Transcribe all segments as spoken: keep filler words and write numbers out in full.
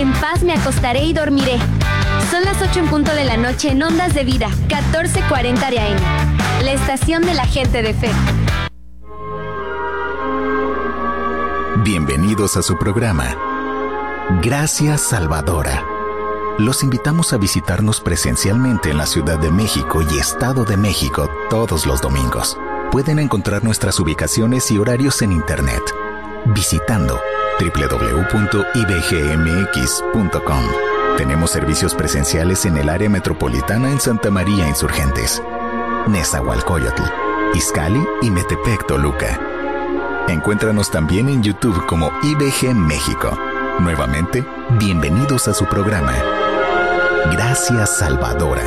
En paz me acostaré y dormiré. Son las ocho en punto de la noche en Ondas de Vida, catorce cuarenta de A M. La estación de la gente de fe. Bienvenidos a su programa, Gracia Salvadora. Los invitamos a visitarnos presencialmente en la Ciudad de México y Estado de México todos los domingos. Pueden encontrar nuestras ubicaciones y horarios en internet visitando doble u doble u doble u punto i b g m x punto com. Tenemos servicios presenciales en el área metropolitana en Santa María Insurgentes, Nezahualcóyotl, Izcalli y Metepec, Toluca. Encuéntranos también en YouTube como I B G México. Nuevamente, bienvenidos a su programa, Gracia Salvadora.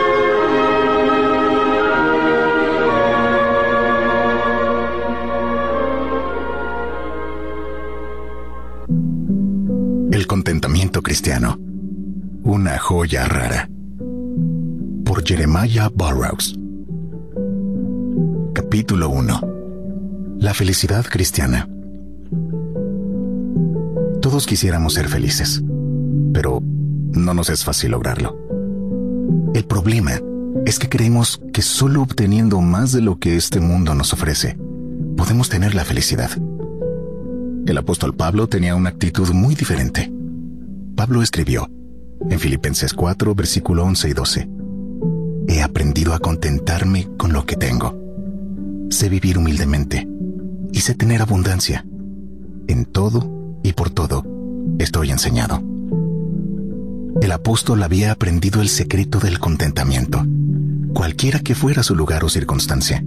El contentamiento cristiano, una joya rara. Por Jeremiah Burroughs. Capítulo uno. La felicidad cristiana. Todos quisiéramos ser felices, pero no nos es fácil lograrlo. El problema es que creemos que solo obteniendo más de lo que este mundo nos ofrece, podemos tener la felicidad. El apóstol Pablo tenía una actitud muy diferente. Pablo escribió en Filipenses cuatro, versículo once y doce: He aprendido a contentarme con lo que tengo. Sé vivir humildemente y sé tener abundancia. En todo y por todo estoy enseñado. El apóstol había aprendido el secreto del contentamiento, cualquiera que fuera su lugar o circunstancia.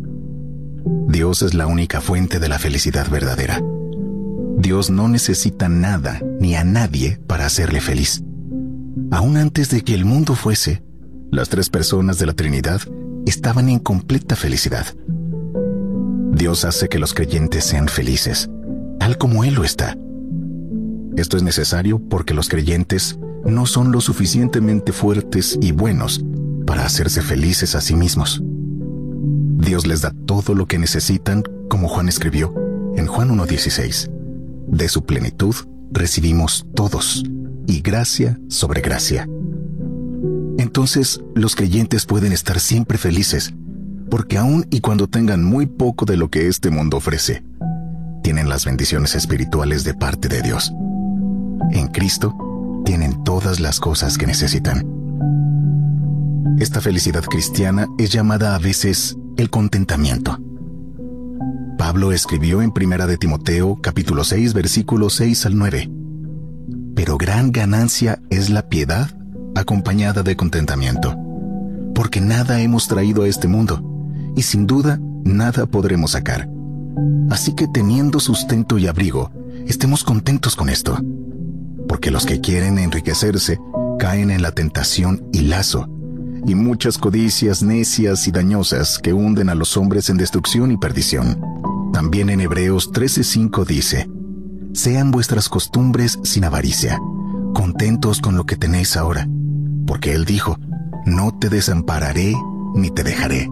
Dios es la única fuente de la felicidad verdadera. Dios no necesita nada ni a nadie para hacerle feliz. Aún antes de que el mundo fuese, las tres personas de la Trinidad estaban en completa felicidad. Dios hace que los creyentes sean felices, tal como Él lo está. Esto es necesario porque los creyentes no son lo suficientemente fuertes y buenos para hacerse felices a sí mismos. Dios les da todo lo que necesitan, como Juan escribió en Juan uno dieciséis. De su plenitud recibimos todos, y gracia sobre gracia. Entonces, los creyentes pueden estar siempre felices, porque aun y cuando tengan muy poco de lo que este mundo ofrece, tienen las bendiciones espirituales de parte de Dios. En Cristo, tienen todas las cosas que necesitan. Esta felicidad cristiana es llamada a veces el contentamiento. Pablo escribió en Primera de Timoteo, capítulo seis, versículos seis al nueve. Pero gran ganancia es la piedad acompañada de contentamiento, porque nada hemos traído a este mundo, y sin duda nada podremos sacar. Así que teniendo sustento y abrigo, estemos contentos con esto, porque los que quieren enriquecerse caen en la tentación y lazo, y muchas codicias necias y dañosas que hunden a los hombres en destrucción y perdición. También en Hebreos trece cinco dice: Sean vuestras costumbres sin avaricia, contentos con lo que tenéis ahora, porque Él dijo: No te desampararé ni te dejaré.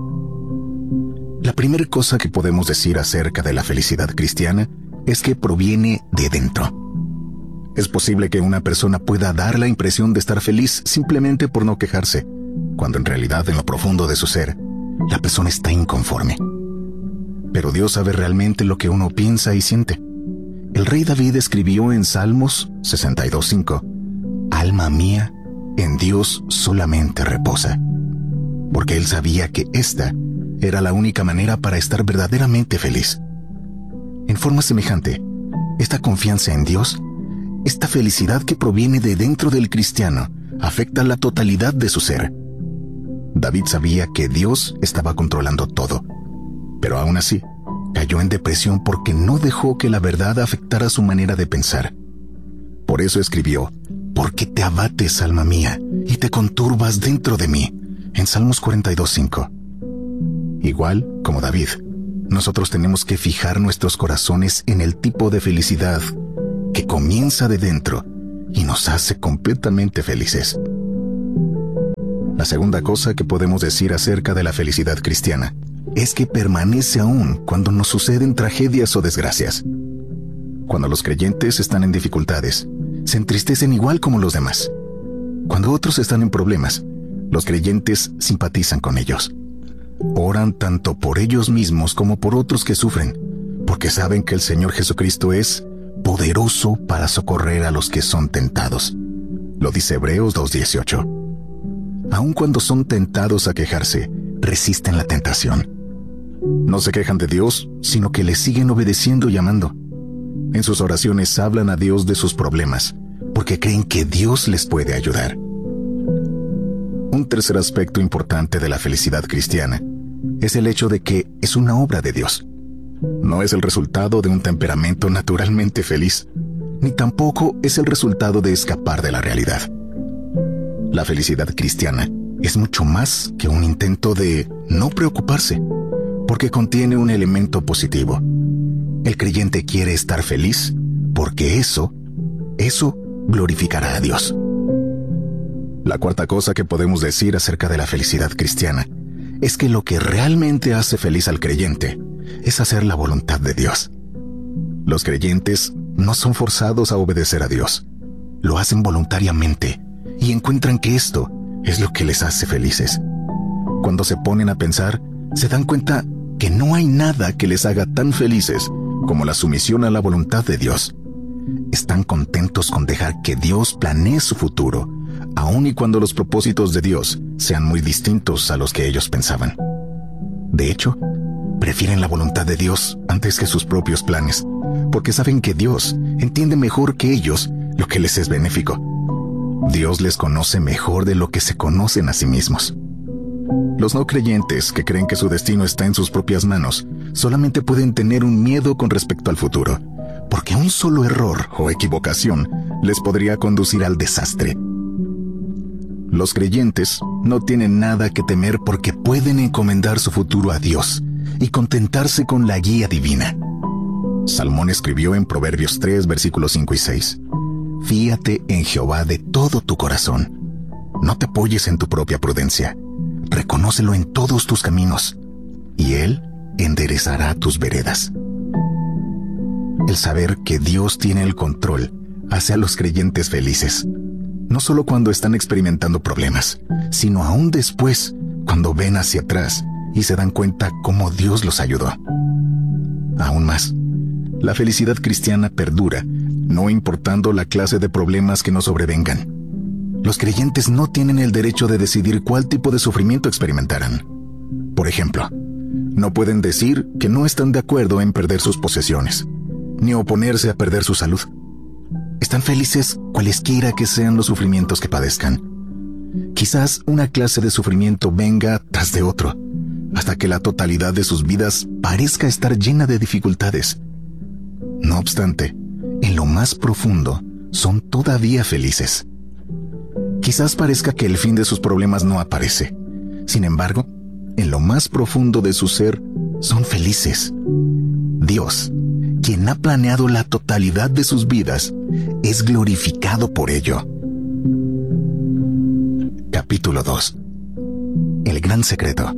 La primera cosa que podemos decir acerca de la felicidad cristiana es que proviene de dentro. Es posible que una persona pueda dar la impresión de estar feliz simplemente por no quejarse, cuando en realidad en lo profundo de su ser, la persona está inconforme. Pero Dios sabe realmente lo que uno piensa y siente. El rey David escribió en Salmos sesenta y dos cinco: Alma mía, en Dios solamente reposa. Porque él sabía que esta era la única manera para estar verdaderamente feliz. En forma semejante, esta confianza en Dios, esta felicidad que proviene de dentro del cristiano, afecta la totalidad de su ser. David sabía que Dios estaba controlando todo, pero aún así, cayó en depresión porque no dejó que la verdad afectara su manera de pensar. Por eso escribió: ¿Por qué te abates, alma mía, y te conturbas dentro de mí? En Salmos cuarenta y dos cinco. Igual como David, nosotros tenemos que fijar nuestros corazones en el tipo de felicidad que comienza de dentro y nos hace completamente felices. La segunda cosa que podemos decir acerca de la felicidad cristiana es que permanece aún cuando nos suceden tragedias o desgracias. Cuando los creyentes están en dificultades, se entristecen igual como los demás. Cuando otros están en problemas, los creyentes simpatizan con ellos. Oran tanto por ellos mismos como por otros que sufren, porque saben que el Señor Jesucristo es poderoso para socorrer a los que son tentados. Lo dice Hebreos dos dieciocho. Aun cuando son tentados a quejarse, resisten la tentación. No se quejan de Dios, sino que le siguen obedeciendo y amando. En sus oraciones hablan a Dios de sus problemas, porque creen que Dios les puede ayudar. Un tercer aspecto importante de la felicidad cristiana es el hecho de que es una obra de Dios. No es el resultado de un temperamento naturalmente feliz, ni tampoco es el resultado de escapar de la realidad. La felicidad cristiana es mucho más que un intento de no preocuparse, porque contiene un elemento positivo. El creyente quiere estar feliz porque eso, eso glorificará a Dios. La cuarta cosa que podemos decir acerca de la felicidad cristiana es que lo que realmente hace feliz al creyente es hacer la voluntad de Dios. Los creyentes no son forzados a obedecer a Dios. Lo hacen voluntariamente y encuentran que esto es lo que les hace felices. Cuando se ponen a pensar, se dan cuenta que no hay nada que les haga tan felices como la sumisión a la voluntad de Dios. Están contentos con dejar que Dios planee su futuro, aun y cuando los propósitos de Dios sean muy distintos a los que ellos pensaban. De hecho, prefieren la voluntad de Dios antes que sus propios planes, porque saben que Dios entiende mejor que ellos lo que les es benéfico. Dios les conoce mejor de lo que se conocen a sí mismos. Los no creyentes que creen que su destino está en sus propias manos solamente pueden tener un miedo con respecto al futuro, porque un solo error o equivocación les podría conducir al desastre. Los creyentes no tienen nada que temer porque pueden encomendar su futuro a Dios y contentarse con la guía divina. Salmón escribió en Proverbios tres, versículos cinco y seis: Fíate en Jehová de todo tu corazón. No te apoyes en tu propia prudencia. Reconócelo en todos tus caminos, y Él enderezará tus veredas. El saber que Dios tiene el control hace a los creyentes felices, no solo cuando están experimentando problemas, sino aún después, cuando ven hacia atrás y se dan cuenta cómo Dios los ayudó. Aún más, la felicidad cristiana perdura, no importando la clase de problemas que nos sobrevengan. Los creyentes no tienen el derecho de decidir cuál tipo de sufrimiento experimentarán. Por ejemplo, no pueden decir que no están de acuerdo en perder sus posesiones, ni oponerse a perder su salud. Están felices cualesquiera que sean los sufrimientos que padezcan. Quizás una clase de sufrimiento venga tras de otro, hasta que la totalidad de sus vidas parezca estar llena de dificultades. No obstante, en lo más profundo, son todavía felices. Quizás parezca que el fin de sus problemas no aparece. Sin embargo, en lo más profundo de su ser, son felices. Dios, quien ha planeado la totalidad de sus vidas, es glorificado por ello. Capítulo dos. El gran secreto.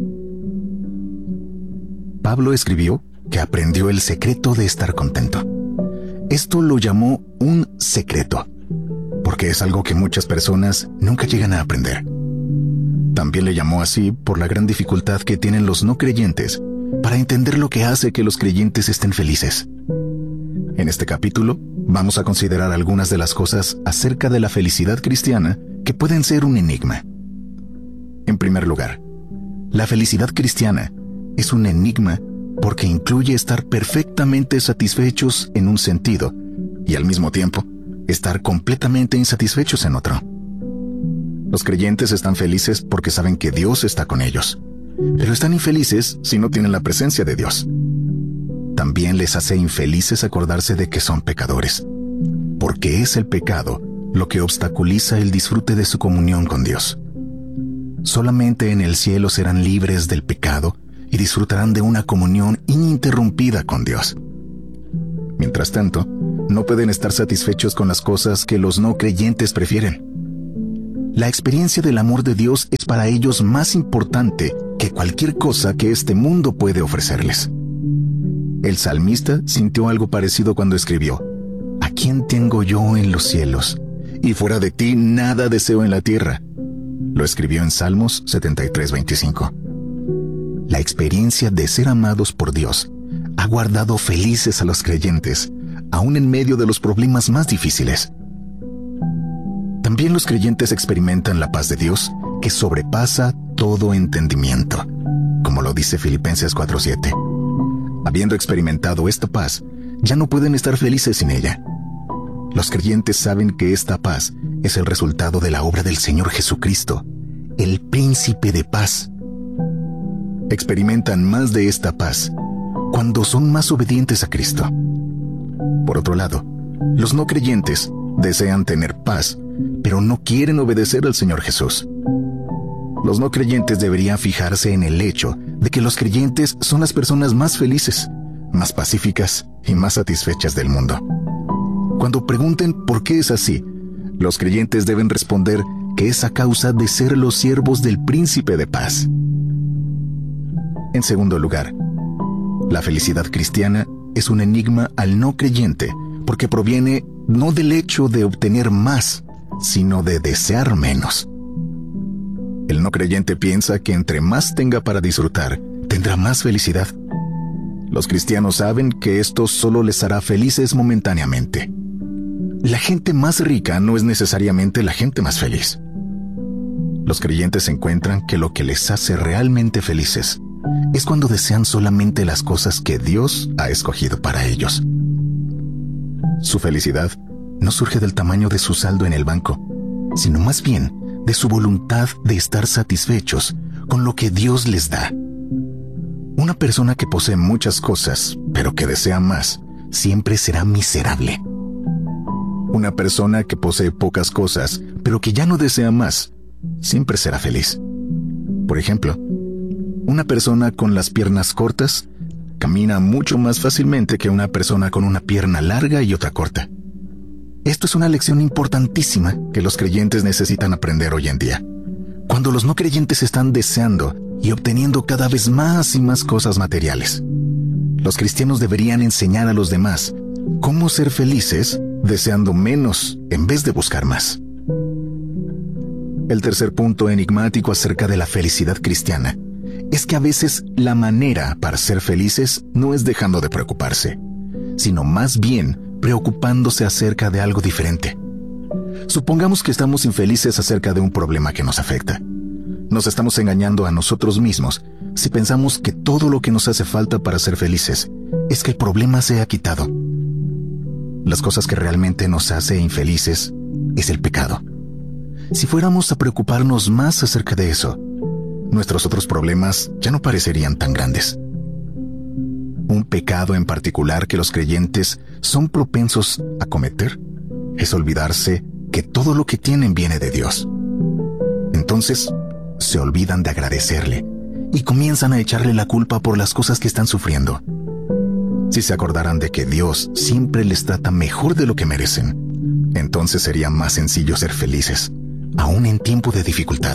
Pablo escribió que aprendió el secreto de estar contento. Esto lo llamó un secreto, porque es algo que muchas personas nunca llegan a aprender. También le llamó así por la gran dificultad que tienen los no creyentes para entender lo que hace que los creyentes estén felices. En este capítulo vamos a considerar algunas de las cosas acerca de la felicidad cristiana que pueden ser un enigma. En primer lugar, la felicidad cristiana es un enigma porque incluye estar perfectamente satisfechos en un sentido y al mismo tiempo estar completamente insatisfechos en otro. Los creyentes están felices porque saben que Dios está con ellos, pero están infelices si no tienen la presencia de Dios. También les hace infelices acordarse de que son pecadores, porque es el pecado lo que obstaculiza el disfrute de su comunión con Dios. Solamente en el cielo serán libres del pecado y disfrutarán de una comunión ininterrumpida con Dios. Mientras tanto, no pueden estar satisfechos con las cosas que los no creyentes prefieren. La experiencia del amor de Dios es para ellos más importante que cualquier cosa que este mundo puede ofrecerles. El salmista sintió algo parecido cuando escribió: ¿A quién tengo yo en los cielos? Y fuera de ti nada deseo en la tierra. Lo escribió en Salmos setenta y tres, veinticinco. La experiencia de ser amados por Dios ha guardado felices a los creyentes, aún en medio de los problemas más difíciles. También los creyentes experimentan la paz de Dios, que sobrepasa todo entendimiento, como lo dice Filipenses cuatro siete. Habiendo experimentado esta paz, ya no pueden estar felices sin ella. Los creyentes saben que esta paz es el resultado de la obra del Señor Jesucristo, el Príncipe de Paz. Experimentan más de esta paz cuando son más obedientes a Cristo. Por otro lado, los no creyentes desean tener paz, pero no quieren obedecer al Señor Jesús. Los no creyentes deberían fijarse en el hecho de que los creyentes son las personas más felices, más pacíficas y más satisfechas del mundo. Cuando pregunten por qué es así, los creyentes deben responder que es a causa de ser los siervos del Príncipe de Paz. En segundo lugar, la felicidad cristiana es un enigma al no creyente porque proviene no del hecho de obtener más, sino de desear menos. El no creyente piensa que entre más tenga para disfrutar, tendrá más felicidad. Los cristianos saben que esto solo les hará felices momentáneamente. La gente más rica no es necesariamente la gente más feliz. Los creyentes encuentran que lo que les hace realmente felices es cuando desean solamente las cosas que Dios ha escogido para ellos. Su felicidad no surge del tamaño de su saldo en el banco, sino más bien de su voluntad de estar satisfechos con lo que Dios les da. Una persona que posee muchas cosas, pero que desea más, siempre será miserable. Una persona que posee pocas cosas, pero que ya no desea más, siempre será feliz. Por ejemplo, una persona con las piernas cortas camina mucho más fácilmente que una persona con una pierna larga y otra corta. Esto es una lección importantísima que los creyentes necesitan aprender hoy en día. Cuando los no creyentes están deseando y obteniendo cada vez más y más cosas materiales, los cristianos deberían enseñar a los demás cómo ser felices deseando menos en vez de buscar más. El tercer punto enigmático acerca de la felicidad cristiana es que a veces la manera para ser felices no es dejando de preocuparse, sino más bien preocupándose acerca de algo diferente. Supongamos que estamos infelices acerca de un problema que nos afecta. Nos estamos engañando a nosotros mismos si pensamos que todo lo que nos hace falta para ser felices es que el problema se ha quitado. Las cosas que realmente nos hace infelices es el pecado. Si fuéramos a preocuparnos más acerca de eso, nuestros otros problemas ya no parecerían tan grandes. Un pecado en particular que los creyentes son propensos a cometer es olvidarse que todo lo que tienen viene de Dios. Entonces, se olvidan de agradecerle y comienzan a echarle la culpa por las cosas que están sufriendo. Si se acordaran de que Dios siempre les trata mejor de lo que merecen, entonces sería más sencillo ser felices, aún en tiempo de dificultad.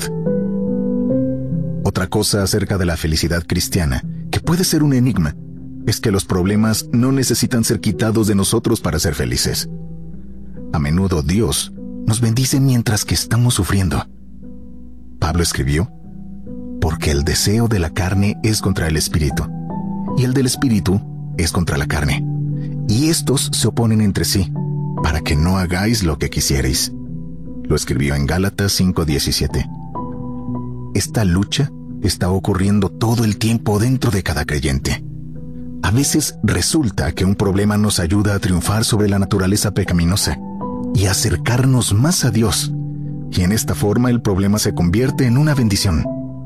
Otra cosa acerca de la felicidad cristiana, que puede ser un enigma, es que los problemas no necesitan ser quitados de nosotros para ser felices. A menudo Dios nos bendice mientras que estamos sufriendo. Pablo escribió, porque el deseo de la carne es contra el espíritu, y el del espíritu es contra la carne, y estos se oponen entre sí, para que no hagáis lo que quisierais. Lo escribió en Gálatas cinco diecisiete. Esta lucha está ocurriendo todo el tiempo dentro de cada creyente. A veces resulta que un problema nos ayuda a triunfar sobre la naturaleza pecaminosa y a acercarnos más a Dios, y en esta forma el problema se convierte en una bendición.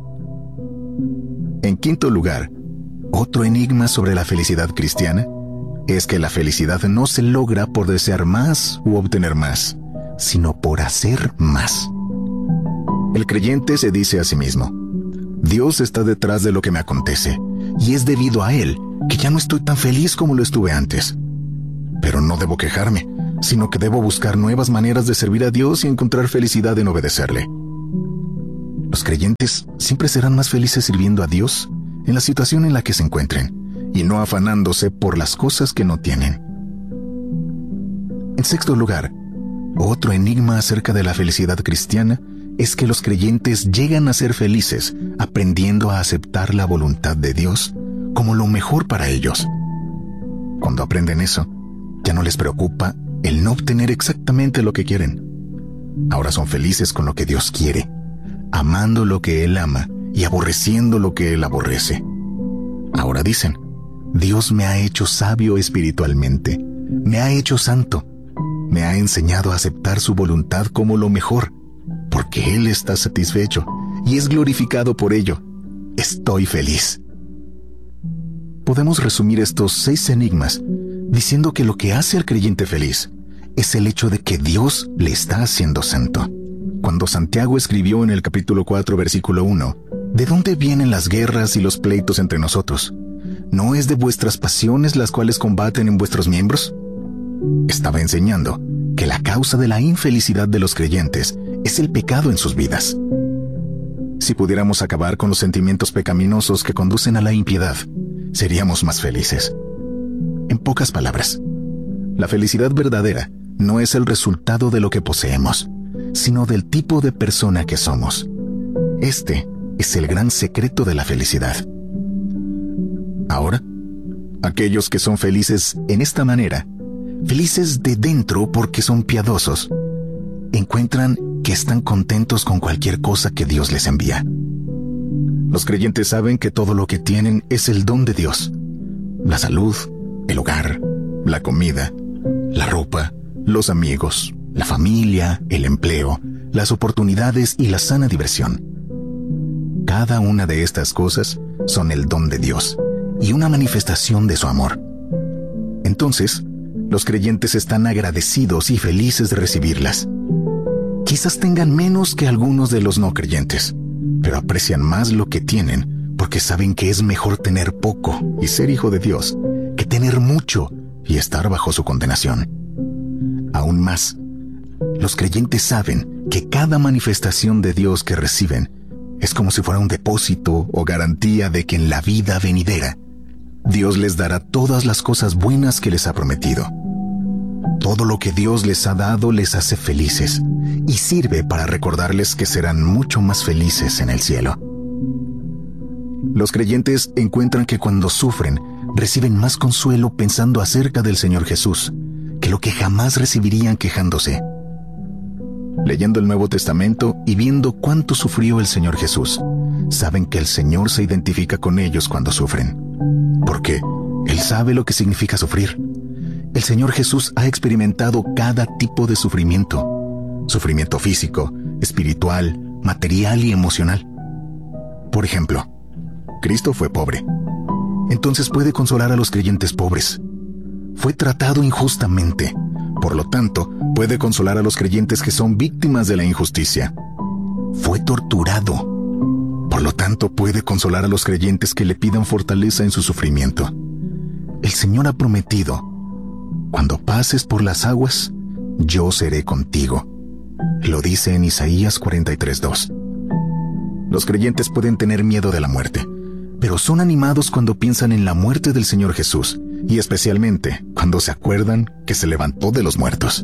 En quinto lugar, otro enigma sobre la felicidad cristiana es que la felicidad no se logra por desear más u obtener más, sino por hacer más. El creyente se dice a sí mismo, Dios está detrás de lo que me acontece, y es debido a Él que ya no estoy tan feliz como lo estuve antes. Pero no debo quejarme, sino que debo buscar nuevas maneras de servir a Dios y encontrar felicidad en obedecerle. Los creyentes siempre serán más felices sirviendo a Dios en la situación en la que se encuentren, y no afanándose por las cosas que no tienen. En sexto lugar, otro enigma acerca de la felicidad cristiana es que los creyentes llegan a ser felices aprendiendo a aceptar la voluntad de Dios como lo mejor para ellos. Cuando aprenden eso, ya no les preocupa el no obtener exactamente lo que quieren. Ahora son felices con lo que Dios quiere, amando lo que Él ama y aborreciendo lo que Él aborrece. Ahora dicen, Dios me ha hecho sabio espiritualmente, me ha hecho santo, me ha enseñado a aceptar su voluntad como lo mejor, porque Él está satisfecho y es glorificado por ello. Estoy feliz. Podemos resumir estos seis enigmas diciendo que lo que hace al creyente feliz es el hecho de que Dios le está haciendo santo. Cuando Santiago escribió en el capítulo cuatro, versículo uno, ¿de dónde vienen las guerras y los pleitos entre nosotros? ¿No es de vuestras pasiones las cuales combaten en vuestros miembros? Estaba enseñando que la causa de la infelicidad de los creyentes es el pecado en sus vidas. Si pudiéramos acabar con los sentimientos pecaminosos que conducen a la impiedad, seríamos más felices. En pocas palabras, la felicidad verdadera no es el resultado de lo que poseemos, sino del tipo de persona que somos. Este es el gran secreto de la felicidad. Ahora, aquellos que son felices en esta manera, felices de dentro porque son piadosos, encuentran que están contentos con cualquier cosa que Dios les envía. Los creyentes saben que todo lo que tienen es el don de Dios. La salud, el hogar, la comida, la ropa, los amigos, la familia, el empleo, las oportunidades y la sana diversión. Cada una de estas cosas son el don de Dios y una manifestación de su amor. Entonces, los creyentes están agradecidos y felices de recibirlas. Quizás tengan menos que algunos de los no creyentes, pero aprecian más lo que tienen porque saben que es mejor tener poco y ser hijo de Dios que tener mucho y estar bajo su condenación. Aún más, los creyentes saben que cada manifestación de Dios que reciben es como si fuera un depósito o garantía de que en la vida venidera Dios les dará todas las cosas buenas que les ha prometido. Todo lo que Dios les ha dado les hace felices y sirve para recordarles que serán mucho más felices en el cielo. Los creyentes encuentran que cuando sufren, reciben más consuelo pensando acerca del Señor Jesús que lo que jamás recibirían quejándose. Leyendo el Nuevo Testamento y viendo cuánto sufrió el Señor Jesús, saben que el Señor se identifica con ellos cuando sufren, porque Él sabe lo que significa sufrir. El Señor Jesús ha experimentado cada tipo de sufrimiento, sufrimiento físico, espiritual, material y emocional. Por ejemplo, Cristo fue pobre. Entonces puede consolar a los creyentes pobres. Fue tratado injustamente. Por lo tanto, puede consolar a los creyentes que son víctimas de la injusticia. Fue torturado. Por lo tanto, puede consolar a los creyentes que le pidan fortaleza en su sufrimiento. El Señor ha prometido: cuando pases por las aguas, yo seré contigo. Lo dice en Isaías cuarenta y tres, dos. Los creyentes pueden tener miedo de la muerte, pero son animados cuando piensan en la muerte del Señor Jesús, y especialmente cuando se acuerdan que se levantó de los muertos.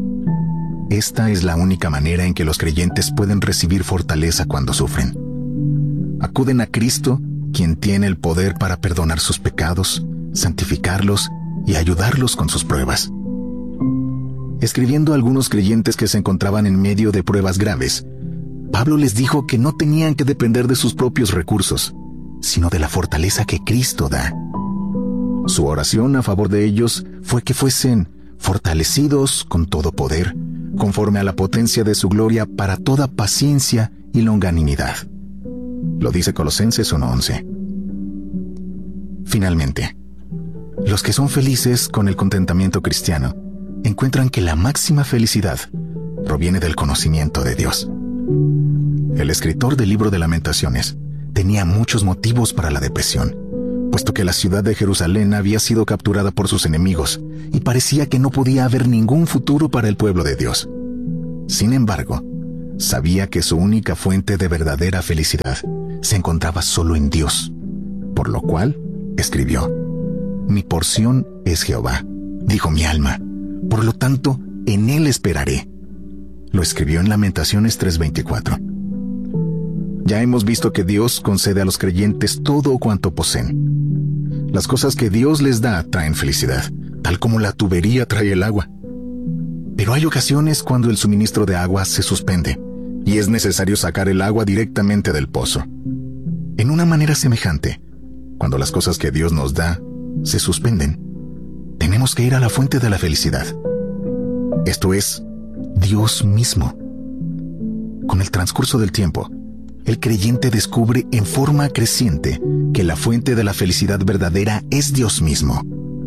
Esta es la única manera en que los creyentes pueden recibir fortaleza cuando sufren. Acuden a Cristo, quien tiene el poder para perdonar sus pecados, santificarlos y ayudarlos con sus pruebas. Escribiendo a algunos creyentes que se encontraban en medio de pruebas graves, Pablo les dijo que no tenían que depender de sus propios recursos, sino de la fortaleza que Cristo da. Su oración a favor de ellos fue que fuesen fortalecidos con todo poder, conforme a la potencia de su gloria para toda paciencia y longanimidad. Lo dice Colosenses uno once. Finalmente, los que son felices con el contentamiento cristiano encuentran que la máxima felicidad proviene del conocimiento de Dios. El escritor del libro de Lamentaciones tenía muchos motivos para la depresión, puesto que la ciudad de Jerusalén había sido capturada por sus enemigos y parecía que no podía haber ningún futuro para el pueblo de Dios. Sin embargo, sabía que su única fuente de verdadera felicidad se encontraba solo en Dios, por lo cual escribió: Mi porción es Jehová, dijo mi alma, Por lo tanto, en Él esperaré. Lo escribió en Lamentaciones tres veinticuatro. Ya hemos visto que Dios concede a los creyentes todo cuanto poseen. Las cosas que Dios les da traen felicidad, tal como la tubería trae el agua. Pero hay ocasiones cuando el suministro de agua se suspende y es necesario sacar el agua directamente del pozo. En una manera semejante, cuando las cosas que Dios nos da se suspenden, tenemos que ir a la fuente de la felicidad. Esto es, Dios mismo. Con el transcurso del tiempo, el creyente descubre en forma creciente que la fuente de la felicidad verdadera es Dios mismo.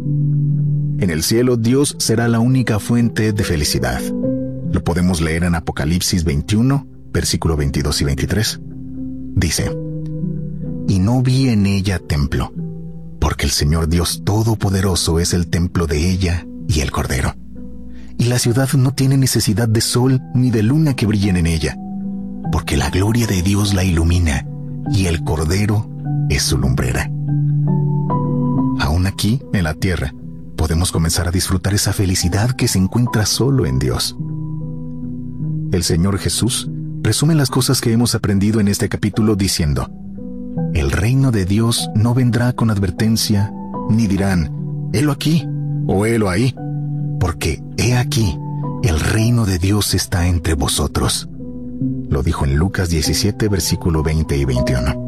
En el cielo, Dios será la única fuente de felicidad. Lo podemos leer en Apocalipsis veintiuno, versículo veintidós y veintitrés. Dice: «Y no vi en ella templo, porque el Señor Dios Todopoderoso es el templo de ella y el Cordero. Y la ciudad no tiene necesidad de sol ni de luna que brillen en ella, porque la gloria de Dios la ilumina, y el Cordero es su lumbrera». Aún aquí, en la tierra, podemos comenzar a disfrutar esa felicidad que se encuentra solo en Dios. El Señor Jesús resume las cosas que hemos aprendido en este capítulo diciendo: «El reino de Dios no vendrá con advertencia, ni dirán, helo aquí o helo ahí, porque he aquí, el reino de Dios está entre vosotros». Lo dijo en Lucas diecisiete, versículo veinte y veintiuno.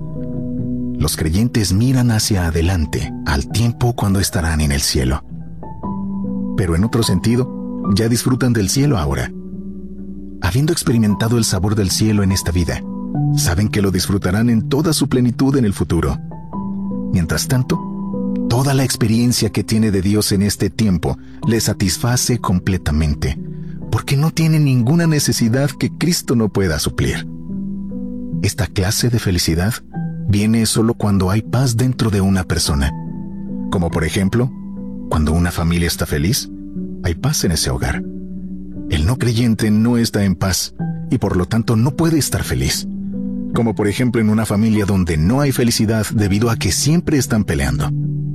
Los creyentes miran hacia adelante, al tiempo cuando estarán en el cielo. Pero en otro sentido, ya disfrutan del cielo ahora. Habiendo experimentado el sabor del cielo en esta vida, saben que lo disfrutarán en toda su plenitud en el futuro. Mientras tanto, toda la experiencia que tiene de Dios en este tiempo les satisface completamente, porque no tienen ninguna necesidad que Cristo no pueda suplir. Esta clase de felicidad viene solo cuando hay paz dentro de una persona. Como por ejemplo, cuando una familia está feliz, hay paz en ese hogar. El no creyente no está en paz y por lo tanto no puede estar feliz. Como por ejemplo en una familia donde no hay felicidad debido a que siempre están peleando.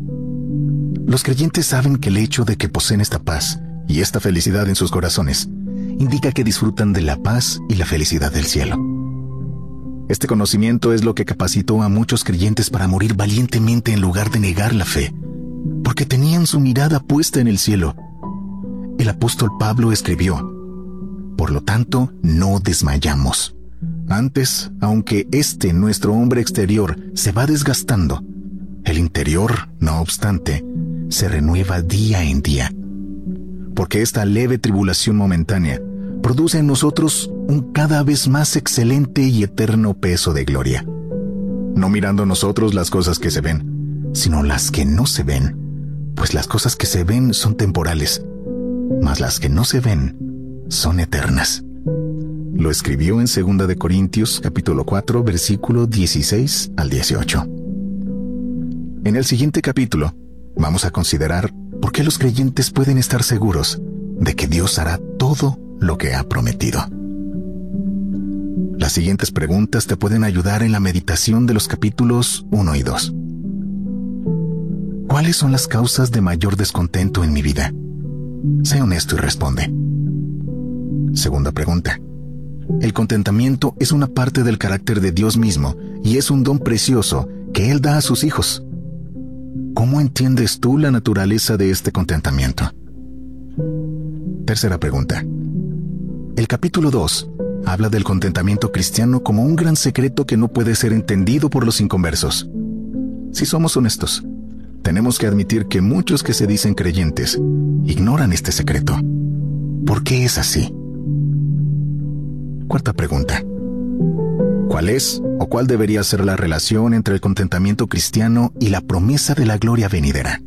Los creyentes saben que el hecho de que poseen esta paz y esta felicidad en sus corazones indica que disfrutan de la paz y la felicidad del cielo. Este conocimiento es lo que capacitó a muchos creyentes para morir valientemente en lugar de negar la fe, porque tenían su mirada puesta en el cielo. El apóstol Pablo escribió: «Por lo tanto, no desmayamos. Antes, aunque este nuestro hombre exterior se va desgastando, el interior, no obstante, se renueva día en día. Porque esta leve tribulación momentánea produce en nosotros un cada vez más excelente y eterno peso de gloria. No mirando nosotros las cosas que se ven, sino las que no se ven, pues las cosas que se ven son temporales, mas las que no se ven son eternas». Lo escribió en segunda de Corintios, capítulo cuatro, versículo dieciséis al dieciocho. En el siguiente capítulo, vamos a considerar por qué los creyentes pueden estar seguros de que Dios hará todo lo que ha prometido. Las siguientes preguntas te pueden ayudar en la meditación de los capítulos uno y dos. ¿Cuáles son las causas de mayor descontento en mi vida? Sé honesto y responde. Segunda pregunta. El contentamiento es una parte del carácter de Dios mismo y es un don precioso que Él da a sus hijos. ¿Cómo entiendes tú la naturaleza de este contentamiento? Tercera pregunta. El capítulo dos habla del contentamiento cristiano como un gran secreto que no puede ser entendido por los inconversos. Si somos honestos, tenemos que admitir que muchos que se dicen creyentes ignoran este secreto. ¿Por qué es así? Cuarta pregunta. ¿Cuál es o cuál debería ser la relación entre el contentamiento cristiano y la promesa de la gloria venidera?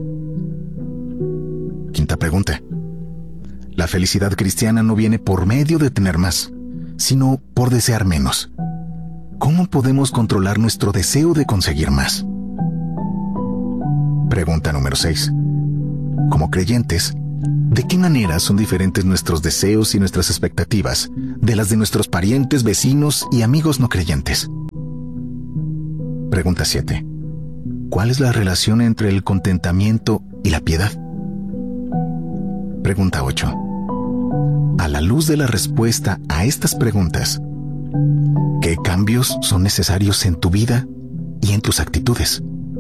Quinta pregunta. La felicidad cristiana no viene por medio de tener más, sino por desear menos. ¿Cómo podemos controlar nuestro deseo de conseguir más? Pregunta número seis. Como creyentes, ¿de qué manera son diferentes nuestros deseos y nuestras expectativas de las de nuestros parientes, vecinos y amigos no creyentes? Pregunta siete. ¿Cuál es la relación entre el contentamiento y la piedad? Pregunta ocho. A la luz de la respuesta a estas preguntas, ¿qué cambios son necesarios en tu vida y en tus actitudes?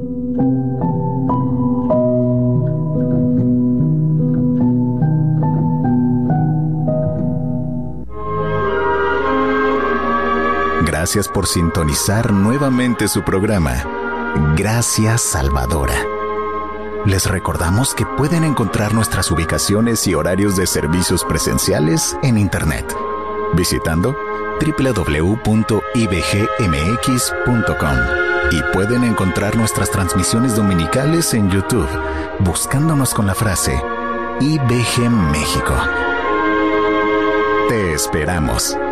Gracias por sintonizar nuevamente su programa, Gracias Salvadora. Les recordamos que pueden encontrar nuestras ubicaciones y horarios de servicios presenciales en Internet, visitando doble u doble u doble u punto i b g m x punto com, y pueden encontrar nuestras transmisiones dominicales en YouTube, buscándonos con la frase I B G México. Te esperamos.